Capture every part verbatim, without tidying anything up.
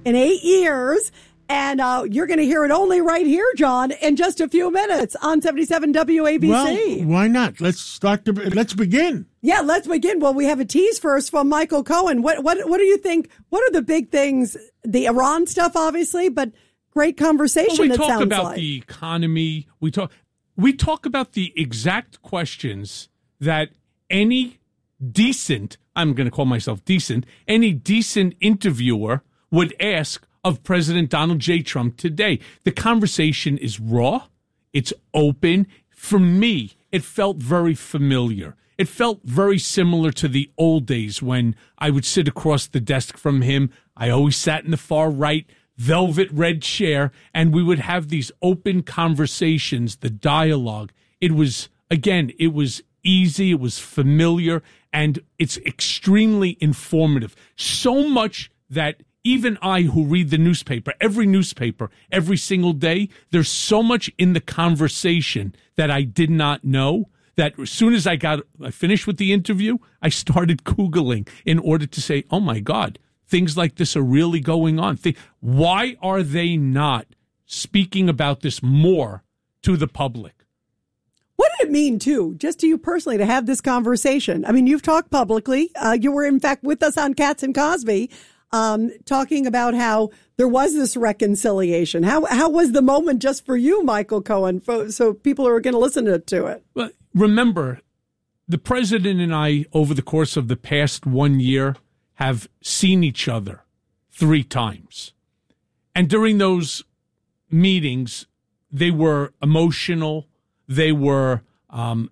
in eight years. And uh, you're going to hear it only right here, John, in just a few minutes on seventy-seven W A B C. Well, why not? Let's start. To, let's begin. Yeah, let's begin. Well, we have a tease first from Michael Cohen. What what what do you think? What are the big things? The Iran stuff, obviously, but great conversation. Well, we it talk sounds about like. the economy. We talk. We talk about the exact questions that any decent, I'm going to call myself decent, any decent interviewer would ask of President Donald J. Trump today. The conversation is raw. It's open. For me, it felt very familiar. It felt very similar to the old days when I would sit across the desk from him. I always sat in the far right, velvet red chair, and we would have these open conversations, the dialogue. It was, again, it was easy, it was familiar, and it's extremely informative. So much that even I, who read the newspaper, every newspaper, every single day, there's so much in the conversation that I did not know that as soon as I got, I finished with the interview, I started Googling in order to say, oh my God, things like this are really going on. Why are they not speaking about this more to the public? What did it mean, too, just to you personally, to have this conversation? I mean, you've talked publicly. Uh, you were, in fact, with us on Katz and Cosby, um, talking about how there was this reconciliation. How how was the moment just for you, Michael Cohen, for, so people are going to listen to, to it? Well, remember, the president and I, over the course of the past one year, have seen each other three times. And during those meetings, they were emotional. They were um,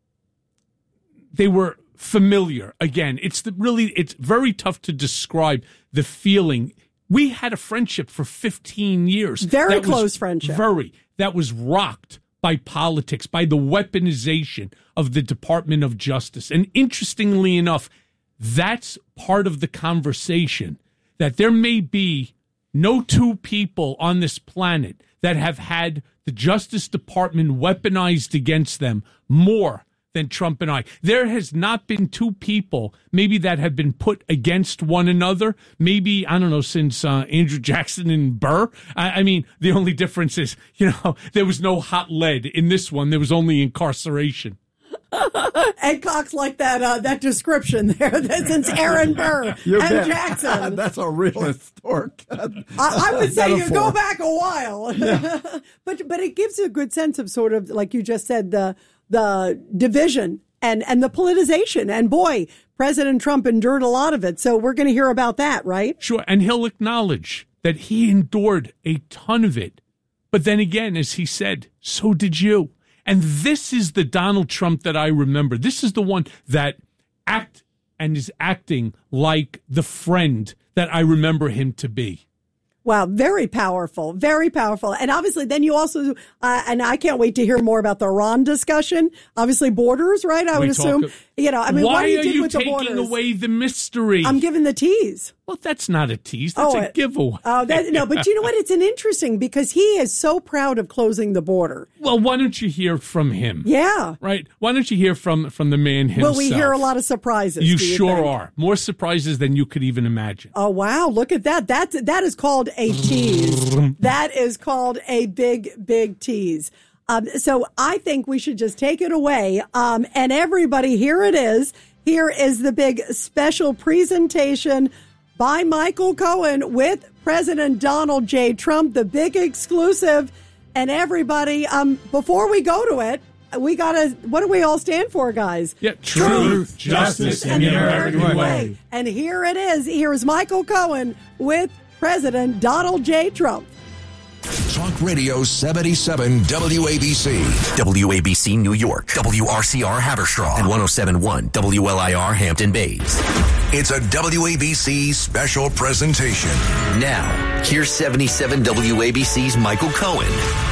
they were familiar. Again, it's the, really it's very tough to describe the feeling. We had a friendship for fifteen years. Very close friendship. Very. That was rocked by politics, by the weaponization of the Department of Justice. And interestingly enough, that's part of the conversation, that there may be no two people on this planet that have had the Justice Department weaponized against them more than Trump and I. There has not been two people maybe that have been put against one another. Maybe, I don't know, since uh, Andrew Jackson and Burr. I, I mean, the only difference is, you know, there was no hot lead. In this one, there was only incarceration. Ed Cox liked that uh, that description there. Since Aaron Burr you and bet. Jackson. That's a real historic. I, I would say you metaphor. go back a while. Yeah. but but it gives you a good sense of sort of, like you just said, the the division and, and the politicization. And boy, President Trump endured a lot of it. So we're going to hear about that, right? Sure. And he'll acknowledge that he endured a ton of it. But then again, as he said, so did you. And this is the Donald Trump that I remember. This is the one that act and is acting like the friend that I remember him to be. Wow, very powerful, very powerful. And obviously then you also, uh, and I can't wait to hear more about the Iran discussion. Obviously borders, right? I would We assume. talk- You know, I mean, Why what do you are do you with the taking borders? away the mystery? I'm giving the tease. Well, that's not a tease. That's Oh, a it- giveaway. Oh, that, no, but you know what? It's an interesting because he is so proud of closing the border. Well, why don't you hear from him? Yeah. Right? Why don't you hear from, from the man himself? Will we hear a lot of surprises? You do you sure think? are. More surprises than you could even imagine. Oh, wow. Look at that. That, that is called a tease. That is called a big, big tease. Um, so I think we should just take it away. Um, and everybody, here it is. Here is the big special presentation by Michael Cohen with President Donald J. Trump, the big exclusive. And everybody, um, before we go to it, we got to, what do we all stand for, guys? Yeah, truth, justice, and the American way. And here it is. Here's Michael Cohen with President Donald J. Trump. Talk Radio seventy-seven W A B C. W A B C New York, W R C R Haverstraw, and one oh seven point one W L I R Hampton Bays. It's a W A B C special presentation. Now, here's seventy-seven W A B C's Michael Cohen.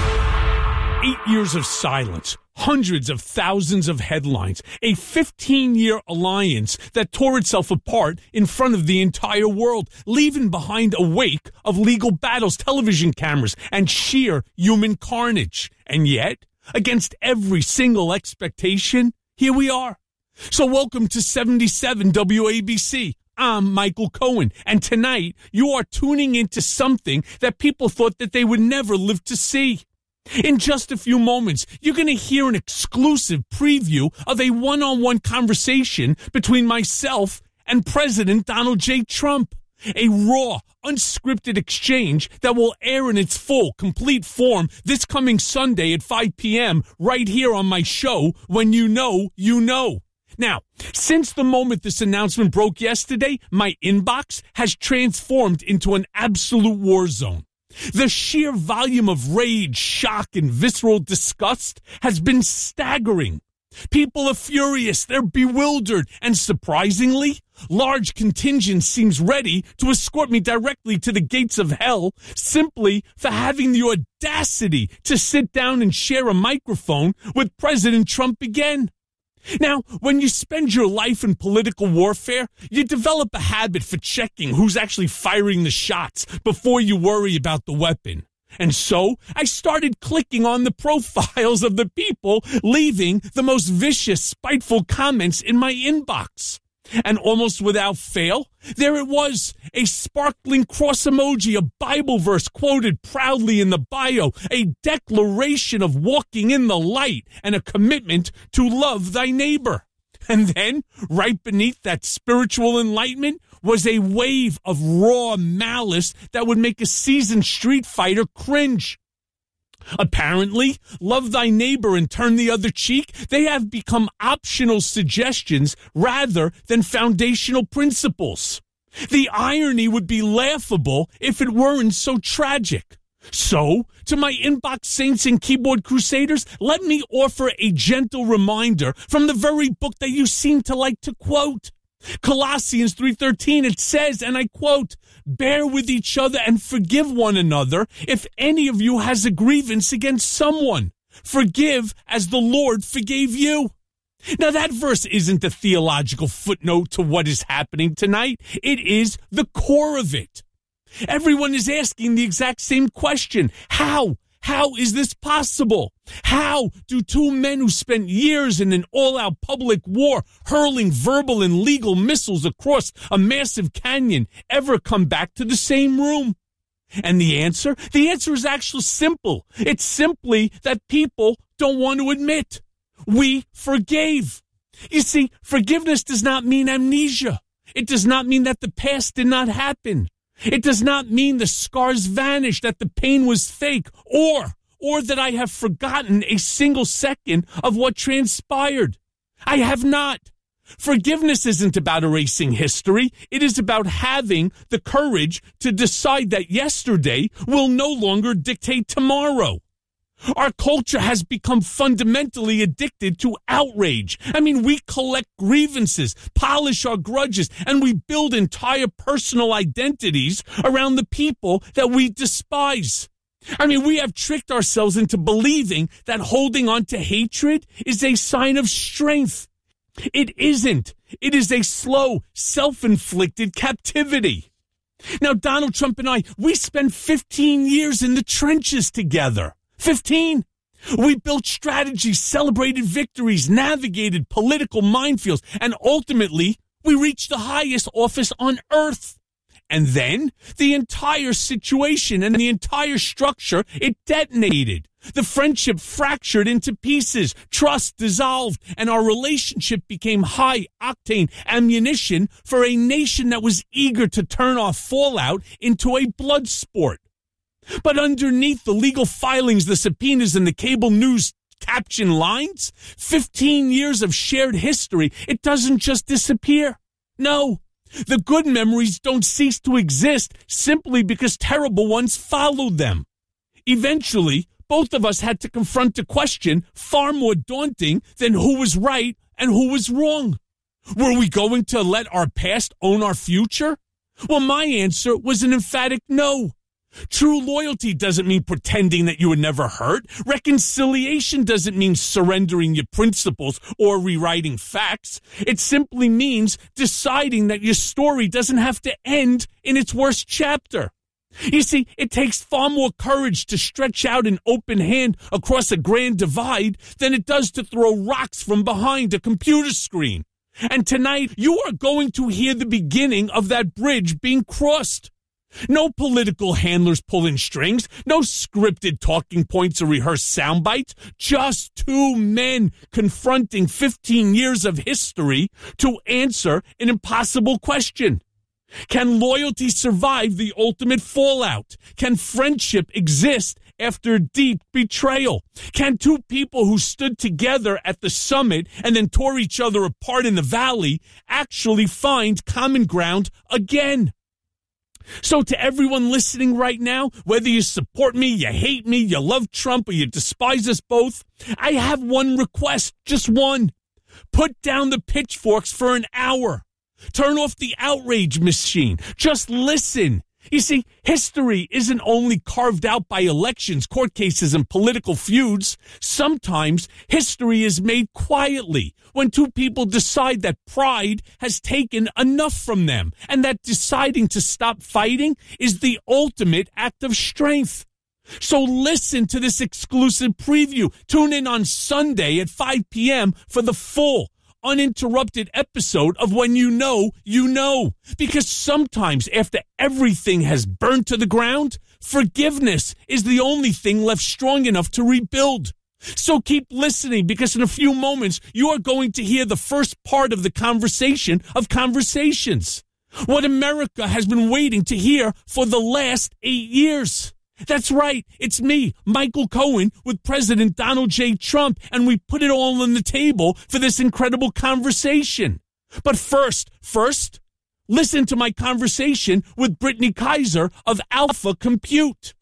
Eight years of silence, hundreds of thousands of headlines, a fifteen-year alliance that tore itself apart in front of the entire world, leaving behind a wake of legal battles, television cameras, and sheer human carnage. And yet, against every single expectation, here we are. So welcome to seventy-seven W A B C. I'm Michael Cohen, and tonight you are tuning into something that people thought that they would never live to see. In just a few moments, you're going to hear an exclusive preview of a one-on-one conversation between myself and President Donald J. Trump. A raw, unscripted exchange that will air in its full, complete form this coming Sunday at five p.m. right here on my show, When You Know, You Know. Now, since the moment this announcement broke yesterday, my inbox has transformed into an absolute war zone. The sheer volume of rage, shock, and visceral disgust has been staggering. People are furious, they're bewildered, and surprisingly, large contingent seems ready to escort me directly to the gates of hell simply for having the audacity to sit down and share a microphone with President Trump again. Now, when you spend your life in political warfare, you develop a habit for checking who's actually firing the shots before you worry about the weapon. And so I started clicking on the profiles of the people leaving the most vicious, spiteful comments in my inbox. And almost without fail, there it was, a sparkling cross emoji, a Bible verse quoted proudly in the bio, a declaration of walking in the light, and a commitment to love thy neighbor. And then, right beneath that spiritual enlightenment, was a wave of raw malice that would make a seasoned street fighter cringe. Apparently, love thy neighbor and turn the other cheek, they have become optional suggestions rather than foundational principles. The irony would be laughable if it weren't so tragic. So, to my inbox saints and keyboard crusaders, let me offer a gentle reminder from the very book that you seem to like to quote. Colossians three thirteen, it says, and I quote, "Bear with each other and forgive one another if any of you has a grievance against someone. Forgive as the Lord forgave you." Now that verse isn't a theological footnote to what is happening tonight. It is the core of it. Everyone is asking the exact same question. How? How is this possible? How do two men who spent years in an all-out public war hurling verbal and legal missiles across a massive canyon ever come back to the same room? And the answer? The answer is actually simple. It's simply that people don't want to admit. We forgave. You see, forgiveness does not mean amnesia. It does not mean that the past did not happen. It does not mean the scars vanished, that the pain was fake, or, or that I have forgotten a single second of what transpired. I have not. Forgiveness isn't about erasing history. It is about having the courage to decide that yesterday will no longer dictate tomorrow. Our culture has become fundamentally addicted to outrage. I mean, we collect grievances, polish our grudges, and we build entire personal identities around the people that we despise. I mean, we have tricked ourselves into believing that holding on to hatred is a sign of strength. It isn't. It is a slow, self-inflicted captivity. Now, Donald Trump and I, we spent fifteen years in the trenches together. fifteen. We built strategies, celebrated victories, navigated political minefields, and ultimately, we reached the highest office on earth. And then, the entire situation and the entire structure, it detonated. The friendship fractured into pieces, trust dissolved, and our relationship became high-octane ammunition for a nation that was eager to turn our fallout into a blood sport. But underneath the legal filings, the subpoenas, and the cable news caption lines, fifteen years of shared history, it doesn't just disappear. No, the good memories don't cease to exist simply because terrible ones followed them. Eventually, both of us had to confront a question far more daunting than who was right and who was wrong. Were we going to let our past own our future? Well, my answer was an emphatic no. True loyalty doesn't mean pretending that you were never hurt. Reconciliation doesn't mean surrendering your principles or rewriting facts. It simply means deciding that your story doesn't have to end in its worst chapter. You see, it takes far more courage to stretch out an open hand across a grand divide than it does to throw rocks from behind a computer screen. And tonight, you are going to hear the beginning of that bridge being crossed. No political handlers pulling strings, no scripted talking points or rehearsed sound bites, just two men confronting fifteen years of history to answer an impossible question. Can loyalty survive the ultimate fallout? Can friendship exist after deep betrayal? Can two people who stood together at the summit and then tore each other apart in the valley actually find common ground again? So to everyone listening right now, whether you support me, you hate me, you love Trump, or you despise us both, I have one request, just one. Put down the pitchforks for an hour. Turn off the outrage machine. Just listen. You see, history isn't only carved out by elections, court cases, and political feuds. Sometimes history is made quietly when two people decide that pride has taken enough from them and that deciding to stop fighting is the ultimate act of strength. So listen to this exclusive preview. Tune in on Sunday at five p.m. for the full uninterrupted episode of When You Know, You Know. Because sometimes after everything has burned to the ground, forgiveness is the only thing left strong enough to rebuild. So keep listening, because in a few moments, you are going to hear the first part of the conversation of conversations. What America has been waiting to hear for the last eight years. That's right. It's me, Michael Cohen, with President Donald J. Trump, and we put it all on the table for this incredible conversation. But first, first, listen to my conversation with Brittany Kaiser of Alpha Compute.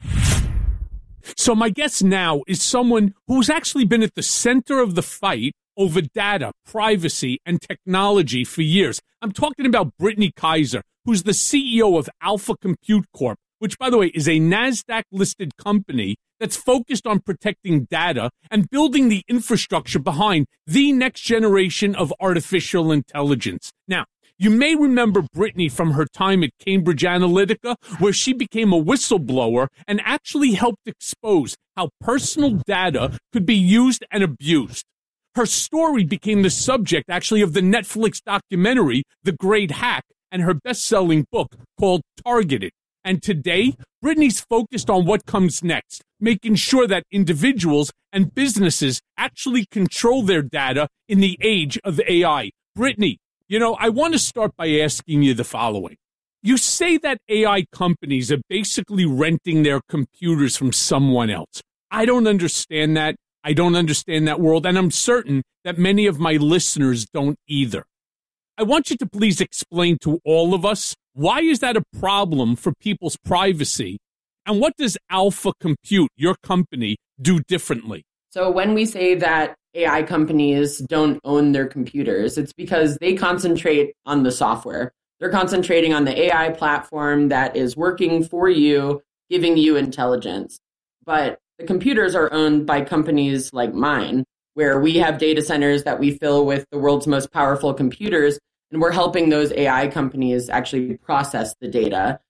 So my guest now is someone who's actually been at the center of the fight over data, privacy, and technology for years. I'm talking about Brittany Kaiser, who's the C E O of Alpha Compute Corp, which, by the way, is a NASDAQ-listed company that's focused on protecting data and building the infrastructure behind the next generation of artificial intelligence. Now, you may remember Brittany from her time at Cambridge Analytica, where she became a whistleblower and actually helped expose how personal data could be used and abused. Her story became the subject, actually, of the Netflix documentary, The Great Hack, and her best-selling book called Targeted. And today, Brittany's focused on what comes next, making sure that individuals and businesses actually control their data in the age of A I. Brittany, you know, I want to start by asking you the following. You say that A I companies are basically renting their computers from someone else. I don't understand that. I don't understand that world, and I'm certain that many of my listeners don't either. I want you to please explain to all of us, why is that a problem for people's privacy? And what does Alpha Compute, your company, do differently? So when we say that A I companies don't own their computers, it's because they concentrate on the software. They're concentrating on the A I platform that is working for you, giving you intelligence. But the computers are owned by companies like mine, where we have data centers that we fill with the world's most powerful computers, and we're helping those A I companies actually process the data.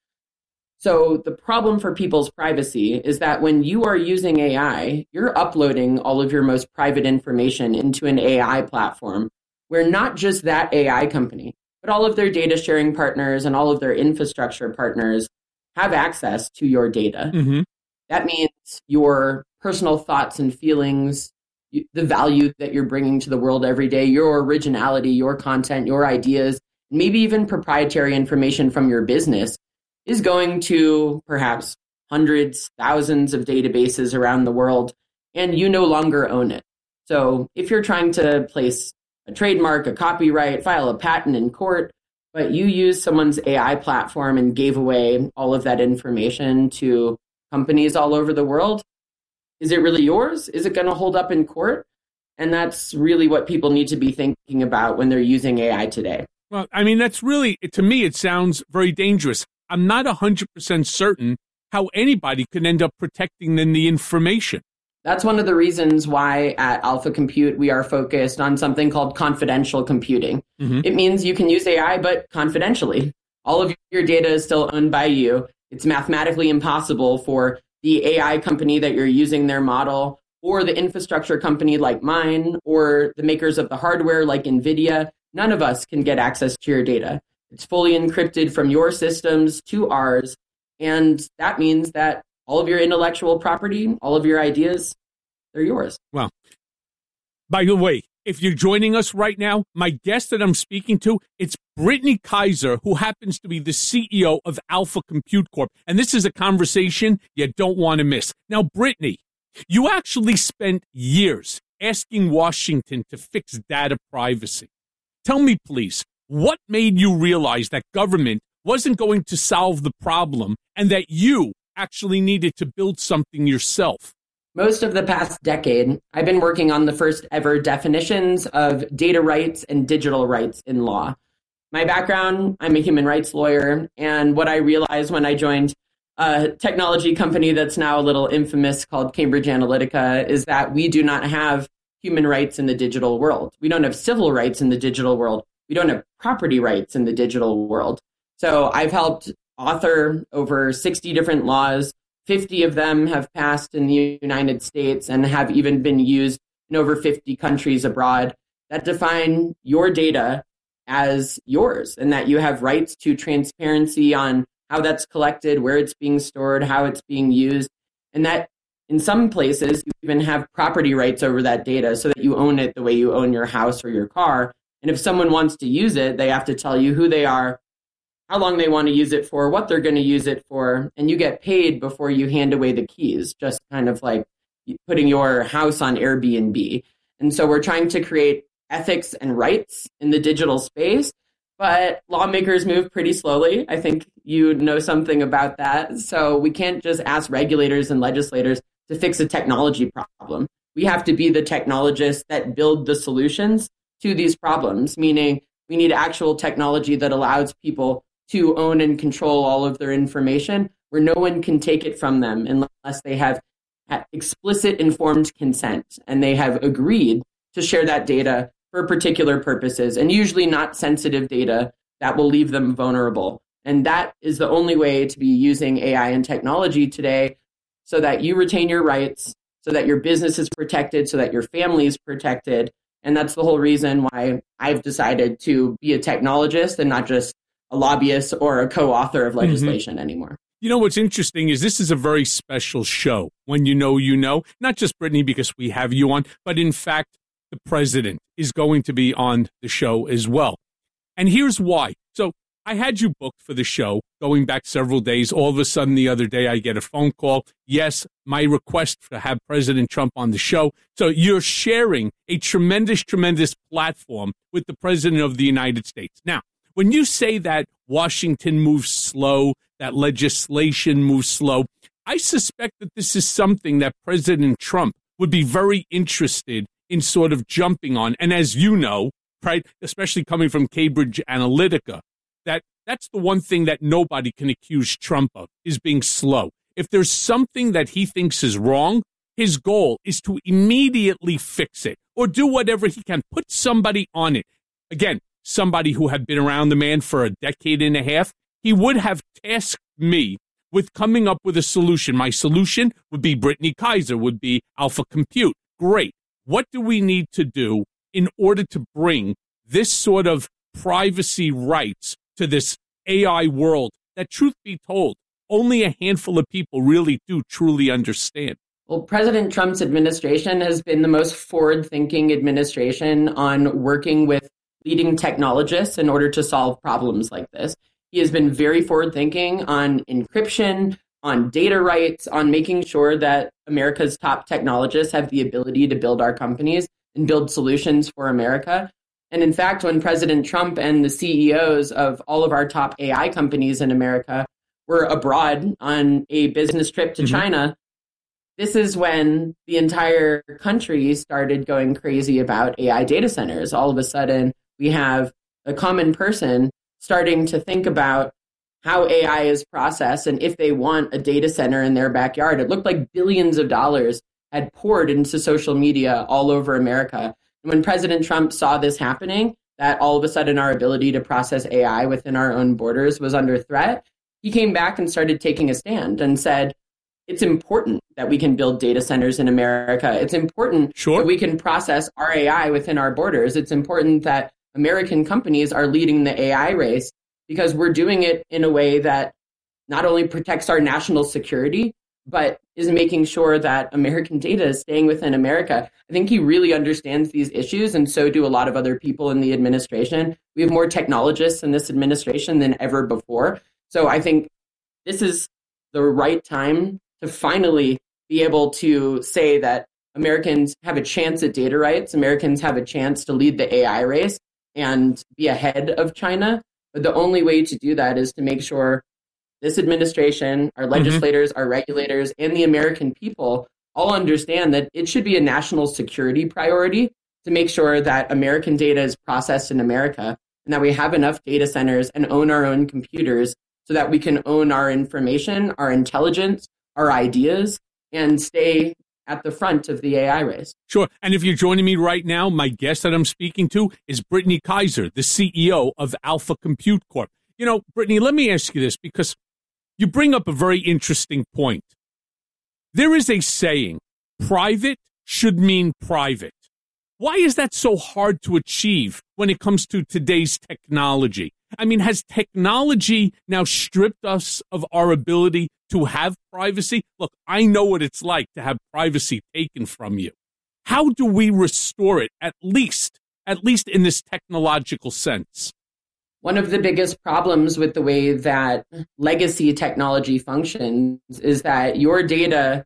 So the problem for people's privacy is that when you are using A I, you're uploading all of your most private information into an A I platform where not just that A I company, but all of their data sharing partners and all of their infrastructure partners have access to your data. Mm-hmm. That means your personal thoughts and feelings, the value that you're bringing to the world every day, your originality, your content, your ideas, maybe even proprietary information from your business is going to perhaps hundreds, thousands of databases around the world, and you no longer own it. So if you're trying to place a trademark, a copyright, file a patent in court, but you use someone's A I platform and gave away all of that information to companies all over the world, is it really yours? Is it going to hold up in court? And that's really what people need to be thinking about when they're using A I today. Well, I mean, that's really, to me, it sounds very dangerous. I'm not one hundred percent certain how anybody could end up protecting then the information. That's one of the reasons why at Alpha Compute, we are focused on something called confidential computing. Mm-hmm. It means you can use A I, but confidentially. All of your data is still owned by you. It's mathematically impossible for the A I company that you're using their model, or the infrastructure company like mine, or the makers of the hardware like NVIDIA, none of us can get access to your data. It's fully encrypted from your systems to ours. And that means that all of your intellectual property, all of your ideas, they're yours. Well, by the way, if you're joining us right now, my guest that I'm speaking to, it's Brittany Kaiser, who happens to be the C E O of Alpha Compute Corp. And this is a conversation you don't want to miss. Now, Brittany, you actually spent years asking Washington to fix data privacy. Tell me, please, what made you realize that government wasn't going to solve the problem and that you actually needed to build something yourself? Most of the past decade, I've been working on the first ever definitions of data rights and digital rights in law. My background, I'm a human rights lawyer, and what I realized when I joined a technology company that's now a little infamous called Cambridge Analytica is that we do not have human rights in the digital world. We don't have civil rights in the digital world. We don't have property rights in the digital world. So I've helped author over sixty different laws. fifty of them have passed in the United States and have even been used in over fifty countries abroad that define your data as yours and that you have rights to transparency on how that's collected, where it's being stored, how it's being used, and that in some places you even have property rights over that data so that you own it the way you own your house or your car. And if someone wants to use it, they have to tell you who they are, how long they want to use it for, what they're going to use it for, and you get paid before you hand away the keys, just kind of like putting your house on Airbnb. And so we're trying to create ethics and rights in the digital space, but lawmakers move pretty slowly. I think you know something about that. So we can't just ask regulators and legislators to fix a technology problem. We have to be the technologists that build the solutions to these problems, meaning we need actual technology that allows people to own and control all of their information, where no one can take it from them unless they have explicit informed consent and they have agreed to share that data for particular purposes, and usually not sensitive data that will leave them vulnerable. And that is the only way to be using A I and technology today so that you retain your rights, so that your business is protected, so that your family is protected. And that's the whole reason why I've decided to be a technologist and not just a lobbyist or a co-author of legislation mm-hmm. anymore. You know, what's interesting is this is a very special show. When you know, you know, not just Brittany because we have you on, but in fact, the president is going to be on the show as well. And here's why. So I had you booked for the show going back several days. All of a sudden, the other day, I get a phone call. Yes, my request to have President Trump on the show. So you're sharing a tremendous, tremendous platform with the president of the United States. Now, when you say that Washington moves slow, that legislation moves slow, I suspect that this is something that President Trump would be very interested in sort of jumping on. And as you know, right, especially coming from Cambridge Analytica, that that's the one thing that nobody can accuse Trump of, is being slow. If there's something that he thinks is wrong, his goal is to immediately fix it or do whatever he can, put somebody on it. Again, somebody who had been around the man for a decade and a half, he would have tasked me with coming up with a solution. My solution would be Brittany Kaiser, would be Alpha Compute. Great. What do we need to do in order to bring this sort of privacy rights to this A I world that, truth be told, only a handful of people really do truly understand? Well, President Trump's administration has been the most forward-thinking administration on working with leading technologists in order to solve problems like this. He has been very forward-thinking on encryption, on data rights, on making sure that America's top technologists have the ability to build our companies and build solutions for America. And in fact, when President Trump and the C E Os of all of our top A I companies in America were abroad on a business trip to mm-hmm. China, this is when the entire country started going crazy about A I data centers. All of a sudden, we have a common person starting to think about how A I is processed and if they want a data center in their backyard. It looked like billions of dollars had poured into social media all over America. And when President Trump saw this happening, that all of a sudden our ability to process A I within our own borders was under threat, he came back and started taking a stand and said, it's important that we can build data centers in America. It's important sure. that we can process our A I within our borders. It's important that American companies are leading the A I race because we're doing it in a way that not only protects our national security, but is making sure that American data is staying within America. I think he really understands these issues, and so do a lot of other people in the administration. We have more technologists in this administration than ever before. So I think this is the right time to finally be able to say that Americans have a chance at data rights. Americans have a chance to lead the A I race and be ahead of China. But the only way to do that is to make sure this administration, our legislators, mm-hmm. our regulators, and the American people all understand that it should be a national security priority to make sure that American data is processed in America and that we have enough data centers and own our own computers so that we can own our information, our intelligence, our ideas, and stay at the front of the A I race. Sure. And if you're joining me right now, my guest that I'm speaking to is Brittany Kaiser, the C E O of Alpha Compute Corp. You know, Brittany, let me ask you this, because you bring up a very interesting point. There is a saying, private should mean private. Why is that so hard to achieve when it comes to today's technology? I mean, has technology now stripped us of our ability to have privacy? Look, I know what it's like to have privacy taken from you. How do we restore it, at least, at least in this technological sense? One of the biggest problems with the way that legacy technology functions is that your data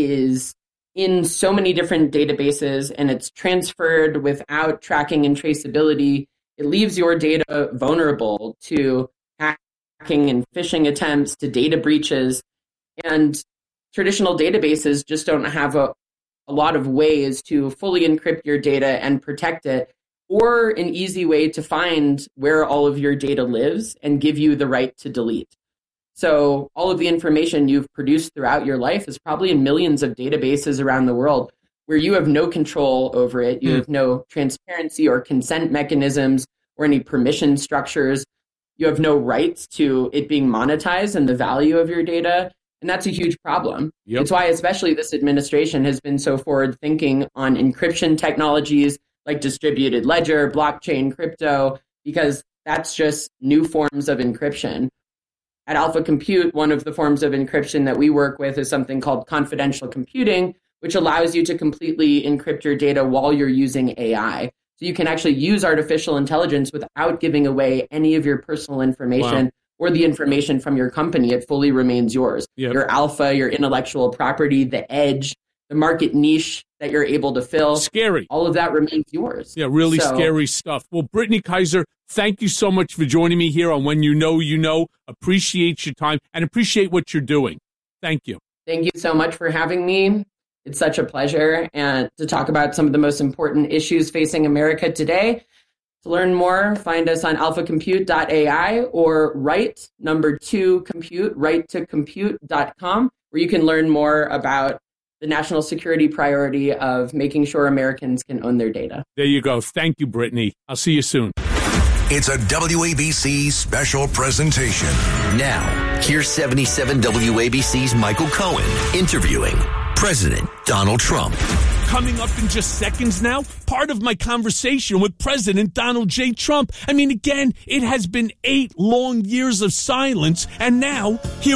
is in so many different databases and it's transferred without tracking and traceability. It leaves your data vulnerable to hacking and phishing attempts, to data breaches. And traditional databases just don't have a, a lot of ways to fully encrypt your data and protect it, or an easy way to find where all of your data lives and give you the right to delete. So all of the information you've produced throughout your life is probably in millions of databases around the world where you have no control over it. You mm. have no transparency or consent mechanisms or any permission structures. You have no rights to it being monetized and the value of your data. And that's a huge problem. Yep. It's why especially this administration has been so forward thinking on encryption technologies like distributed ledger, blockchain, crypto, because that's just new forms of encryption. At Alpha Compute, one of the forms of encryption that we work with is something called confidential computing, which allows you to completely encrypt your data while you're using A I. So you can actually use artificial intelligence without giving away any of your personal information wow. or the information from your company. It fully remains yours. Yep. Your alpha, your intellectual property, the edge, the market niche that you're able to fill. Scary. All of that remains yours. Yeah, really so, scary stuff. Well, Brittany Kaiser, thank you so much for joining me here on When You Know, You Know. Appreciate your time and appreciate what you're doing. Thank you. Thank you so much for having me. It's such a pleasure and to talk about some of the most important issues facing America today. To learn more, find us on alpha compute dot A I or right number two compute, right to compute dot com, where you can learn more about the national security priority of making sure Americans can own their data. There you go. Thank you, Brittany. I'll see you soon. It's a W A B C special presentation. Now, here's seventy-seven W A B C's Michael Cohen interviewing President Donald Trump. Coming up in just seconds now, part of my conversation with President Donald J. Trump. I mean, again, it has been eight long years of silence, and now here